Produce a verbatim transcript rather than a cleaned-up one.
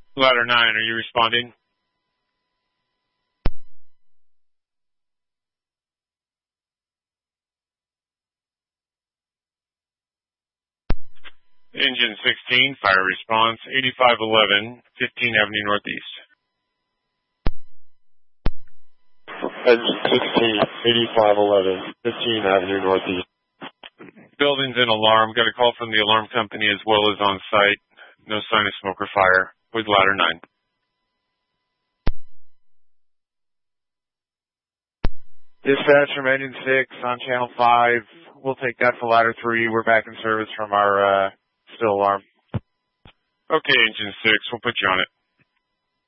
Ladder nine, are you responding? Engine sixteen, fire response, eighty-five eleven, fifteenth Avenue Northeast. Engine sixteen, eighty-five eleven, fifteenth Avenue Northeast. Building's in alarm. Got a call from the alarm company as well as on site. No sign of smoke or fire. With ladder nine. Dispatch from engine six on channel five. We'll take that for ladder three. We're back in service from our uh, still alarm. Okay, engine six. We'll put you on it.